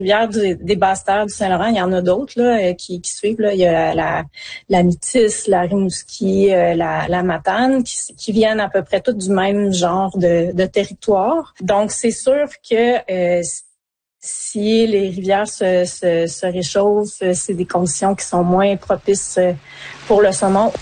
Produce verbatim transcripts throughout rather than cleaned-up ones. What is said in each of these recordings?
rivière du, des Basses-Terres du Saint-Laurent, il y en a d'autres là qui, qui suivent. Là. Il y a la, la, la Métis, la Rimouski, euh, la, la Matane, qui, qui viennent à peu près toutes du même genre de, de territoire. Donc, c'est sûr que euh, si les rivières se, se, se réchauffent, c'est des conditions qui sont moins propices pour le saumon.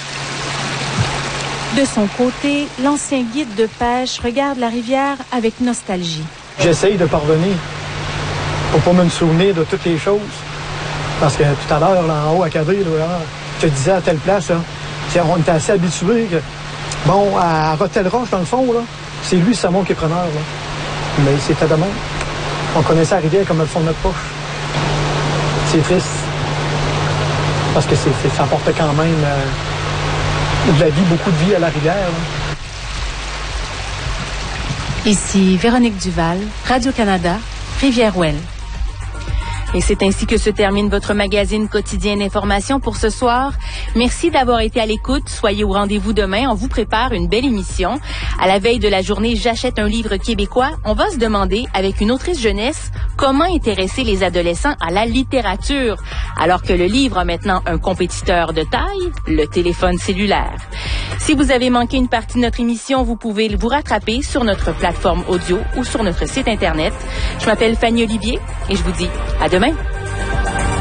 De son côté, l'ancien guide de pêche regarde la rivière avec nostalgie. J'essaye de parvenir pour pas me souvenir de toutes les choses. Parce que tout à l'heure, là en haut à Cadré, là, je te disais à telle place, là, on était assez habitués que, bon, à Rotel-Roche, dans le fond, là, c'est lui, Samon, qui est preneur. Là. Mais c'était de même. On connaissait la rivière comme le fond de notre poche. C'est triste. Parce que c'est, c'est, ça apportait quand même euh, de la vie, beaucoup de vie à la rivière. Là. Ici Véronique Duval, Radio-Canada, Rivière-Ouelle. Et c'est ainsi que se termine votre magazine quotidien d'information pour ce soir. Merci d'avoir été à l'écoute. Soyez au rendez-vous demain. On vous prépare une belle émission. À la veille de la journée J'achète un livre québécois, on va se demander, avec une autrice jeunesse, comment intéresser les adolescents à la littérature, alors que le livre a maintenant un compétiteur de taille, le téléphone cellulaire. Si vous avez manqué une partie de notre émission, vous pouvez vous rattraper sur notre plateforme audio ou sur notre site Internet. Je m'appelle Fanny Olivier et je vous dis à demain.